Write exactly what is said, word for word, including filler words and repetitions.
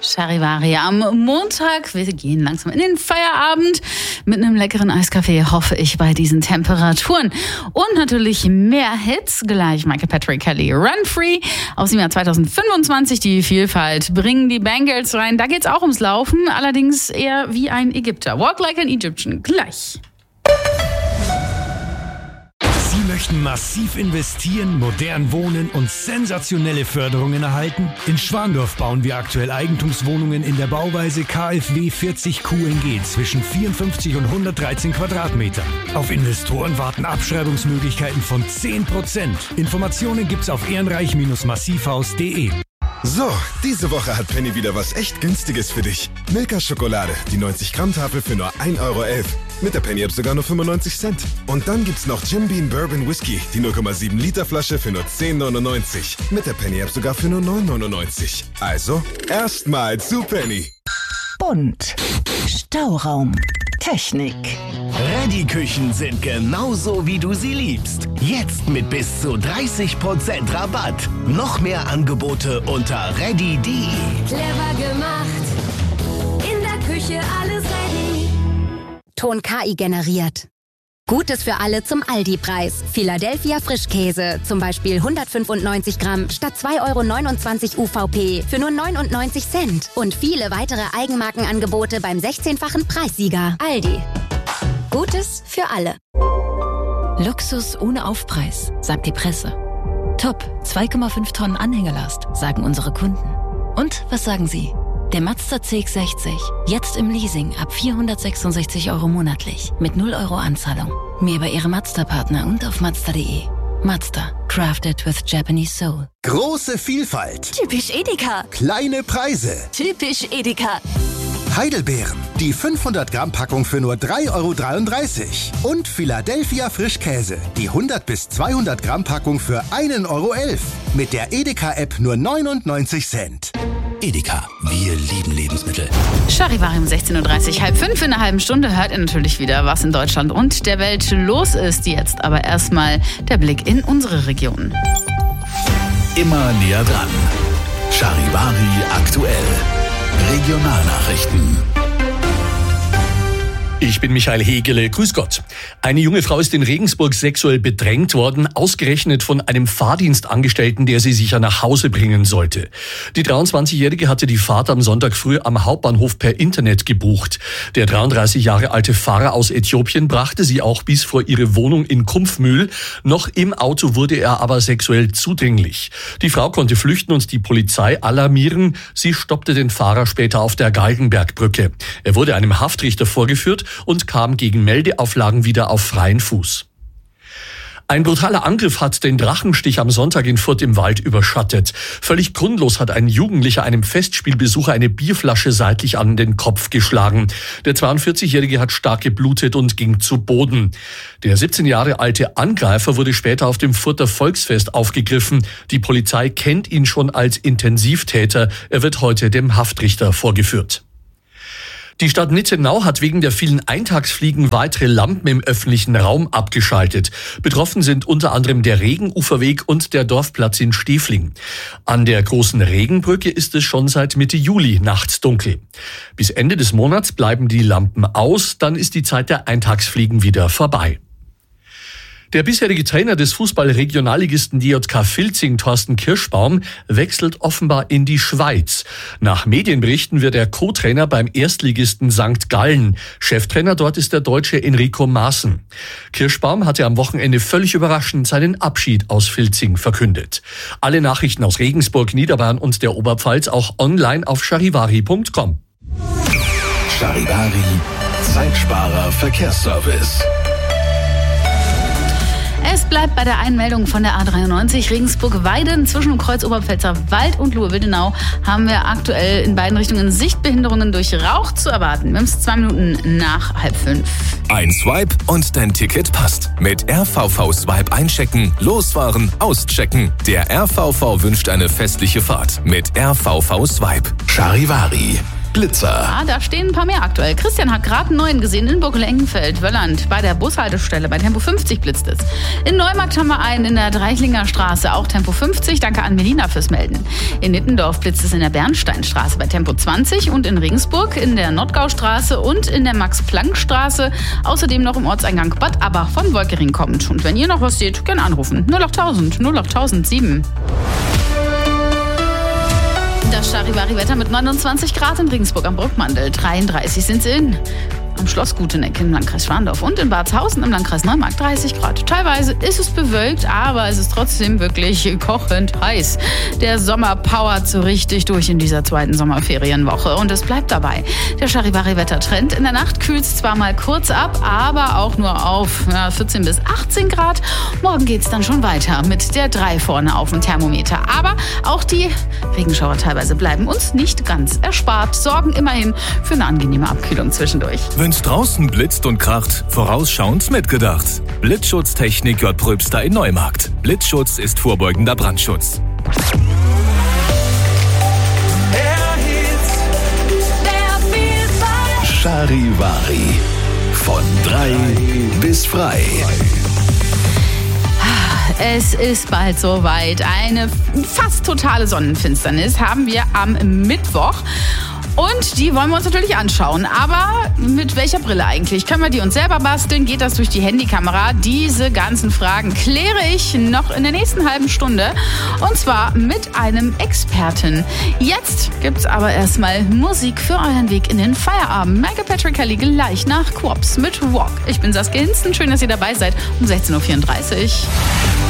Charivari am Montag. Wir gehen langsam in den Feierabend mit einem leckeren Eiskaffee, hoffe ich, bei diesen Temperaturen. Und natürlich mehr Hits. Gleich Michael Patrick Kelly, Run Free aus dem Jahr zwanzig fünfundzwanzig. Die Vielfalt bringen die Bengals rein. Da geht's auch ums Laufen, allerdings eher wie ein Ägypter. Walk like an Egyptian. Gleich. Sie möchten massiv investieren, modern wohnen und sensationelle Förderungen erhalten? In Schwandorf bauen wir aktuell Eigentumswohnungen in der Bauweise K F W vierzig Q N G zwischen vierundfünfzig und hundertdreizehn Quadratmetern. Auf Investoren warten Abschreibungsmöglichkeiten von zehn Prozent. Informationen gibt's auf ehrenreich massivhaus punkt de. So, diese Woche hat Penny wieder was echt Günstiges für dich. Milka Schokolade, die neunzig Gramm Tafel für nur ein Euro elf. Mit der Penny-App sogar nur fünfundneunzig Cent. Und dann gibt's noch Jim Beam Bourbon Whisky, die null Komma sieben Liter Flasche für nur zehn neunundneunzig. Mit der Penny-App sogar für nur neun neunundneunzig. Also, erstmal zu Penny. Bunt. Stauraum. Technik. Reddy-Küchen sind genauso, wie du sie liebst. Jetzt mit bis zu dreißig Prozent Rabatt. Noch mehr Angebote unter reddy punkt de. Clever gemacht. In der Küche alles ready. Ton K I generiert. Gutes für alle zum Aldi-Preis. Philadelphia Frischkäse, zum Beispiel hundertfünfundneunzig Gramm statt zwei Euro neunundzwanzig U V P für nur neunundneunzig Cent. Und viele weitere Eigenmarkenangebote beim sechzehnfachen Preissieger. Aldi. Gutes für alle. Luxus ohne Aufpreis, sagt die Presse. Top, zwei Komma fünf Tonnen Anhängerlast, sagen unsere Kunden. Und was sagen Sie? Der Mazda C X sechzig, jetzt im Leasing ab vierhundertsechsundsechzig Euro monatlich mit null Euro Anzahlung. Mehr bei Ihrem Mazda-Partner und auf mazda punkt de. Mazda, crafted with Japanese soul. Große Vielfalt. Typisch Edeka. Kleine Preise. Typisch Edeka. Heidelbeeren, die fünfhundert Gramm Packung für nur drei Euro dreiunddreißig. Und Philadelphia Frischkäse, die hundert bis zweihundert Gramm Packung für ein Euro elf. Mit der Edeka-App nur neunundneunzig Cent. Edeka, wir lieben Lebensmittel. Charivari um sechzehn Uhr dreißig, halb fünf. In einer halben Stunde hört ihr natürlich wieder, was in Deutschland und der Welt los ist. Jetzt aber erstmal der Blick in unsere Region. Immer näher dran. Charivari aktuell. Regionalnachrichten. Ich bin Michael Hegele, grüß Gott. Eine junge Frau ist in Regensburg sexuell bedrängt worden, ausgerechnet von einem Fahrdienstangestellten, der sie sicher nach Hause bringen sollte. Die dreiundzwanzigjährige hatte die Fahrt am Sonntag früh am Hauptbahnhof per Internet gebucht. Der dreiunddreißig Jahre alte Fahrer aus Äthiopien brachte sie auch bis vor ihre Wohnung in Kumpfmühl. Noch im Auto wurde er aber sexuell zudringlich. Die Frau konnte flüchten und die Polizei alarmieren. Sie stoppte den Fahrer später auf der Galgenbergbrücke. Er wurde einem Haftrichter vorgeführt und kam gegen Meldeauflagen wieder auf freien Fuß. Ein brutaler Angriff hat den Drachenstich am Sonntag in Furth im Wald überschattet. Völlig grundlos hat ein Jugendlicher einem Festspielbesucher eine Bierflasche seitlich an den Kopf geschlagen. Der zweiundvierzigjährige hat stark geblutet und ging zu Boden. Der siebzehn Jahre alte Angreifer wurde später auf dem Further Volksfest aufgegriffen. Die Polizei kennt ihn schon als Intensivtäter. Er wird heute dem Haftrichter vorgeführt. Die Stadt Nittenau hat wegen der vielen Eintagsfliegen weitere Lampen im öffentlichen Raum abgeschaltet. Betroffen sind unter anderem der Regenuferweg und der Dorfplatz in Stefling. An der großen Regenbrücke ist es schon seit Mitte Juli nachts dunkel. Bis Ende des Monats bleiben die Lampen aus, dann ist die Zeit der Eintagsfliegen wieder vorbei. Der bisherige Trainer des Fußball-Regionalligisten D J K Vilzing, Thorsten Kirschbaum, wechselt offenbar in die Schweiz. Nach Medienberichten wird er Co-Trainer beim Erstligisten Sankt Gallen. Cheftrainer dort ist der Deutsche Enrico Maaßen. Kirschbaum hatte am Wochenende völlig überraschend seinen Abschied aus Vilzing verkündet. Alle Nachrichten aus Regensburg, Niederbayern und der Oberpfalz auch online auf charivari punkt com. Charivari, Zeitsparer Verkehrsservice. Es bleibt bei der Einmeldung von der A dreiundneunzig Regensburg-Weiden zwischen Kreuz-Oberpfälzer Wald und Luhe-Wildenau haben wir aktuell in beiden Richtungen Sichtbehinderungen durch Rauch zu erwarten. Wir haben es zwei Minuten nach halb fünf. Ein Swipe und dein Ticket passt. Mit R V V Swipe einchecken, losfahren, auschecken. Der R V V wünscht eine festliche Fahrt mit R V V Swipe. Charivari, Blitzer. Ah, da stehen ein paar mehr aktuell. Christian hat gerade einen neuen gesehen in Burgel-Engenfeld, Wölland. Bei der Bushaltestelle bei Tempo fünfzig blitzt es. In Neumarkt haben wir einen in der Dreichlinger Straße, auch Tempo fünfzig. Danke an Melina fürs Melden. In Nittendorf blitzt es in der Bernsteinstraße bei Tempo zwanzig und in Regensburg in der Nordgaustraße und in der Max-Planck-Straße. Außerdem noch im Ortseingang Bad Abach von Wolkering kommt. Und wenn ihr noch was seht, gerne anrufen. null acht tausend, null acht tausend sieben. Das Charivari-Wetter mit neunundzwanzig Grad in Regensburg am Brückmandel. dreiunddreißig sind es in am Schloss Guteneck im Landkreis Schwandorf und in Badshausen im Landkreis Neumarkt dreißig Grad. Teilweise ist es bewölkt, aber es ist trotzdem wirklich kochend heiß. Der Sommer powert so richtig durch in dieser zweiten Sommerferienwoche und es bleibt dabei. Der Charivari-Wettertrend. In der Nacht kühlt es zwar mal kurz ab, aber auch nur auf ja, vierzehn bis achtzehn Grad. Morgen geht es dann schon weiter mit der drei vorne auf dem Thermometer. Aber auch die Regenschauer teilweise bleiben uns nicht ganz erspart, sorgen immerhin für eine angenehme Abkühlung zwischendurch. Wenn's draußen blitzt und kracht, vorausschauend mitgedacht. Blitzschutztechnik J. Pröbster in Neumarkt. Blitzschutz ist vorbeugender Brandschutz. Charivari. Von drei bis frei. Es ist bald soweit. Eine fast totale Sonnenfinsternis haben wir am Mittwoch. Und die wollen wir uns natürlich anschauen. Aber mit welcher Brille eigentlich? Können wir die uns selber basteln? Geht das durch die Handykamera? Diese ganzen Fragen kläre ich noch in der nächsten halben Stunde. Und zwar mit einem Experten. Jetzt gibt's aber erstmal Musik für euren Weg in den Feierabend. Michael Patrick Kelly gleich nach Quops mit Walk. Ich bin Saskia Hinzen. Schön, dass ihr dabei seid um sechzehn Uhr vierunddreißig.